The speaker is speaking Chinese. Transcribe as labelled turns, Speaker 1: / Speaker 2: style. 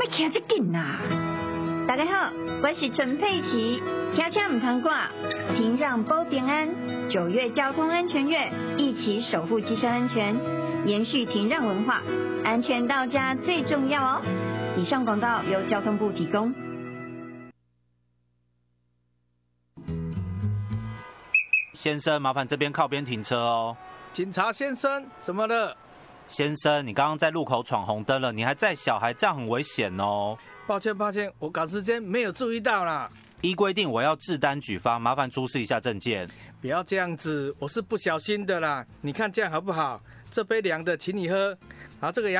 Speaker 1: 要骑这紧呐！大家好，我是陈佩琪，骑车唔通挂，停让保平安。9月交通安全月，一起守护机车安全，延续停让文化，安全到家最重要哦。以上广告由交通部提供。
Speaker 2: 先生，麻烦这边靠边停车哦。
Speaker 3: 警察先生，怎么了？
Speaker 2: 先生，你刚刚在路口闯红灯了，你还载小孩，这样很危险哦。
Speaker 3: 抱歉，我赶时间没有注意到啦。
Speaker 2: 依规定我要制单举发，麻烦出示一下证件。
Speaker 3: 不要这样子，我是不小心的啦。你看这样好不好？这杯凉的请你喝，然后这个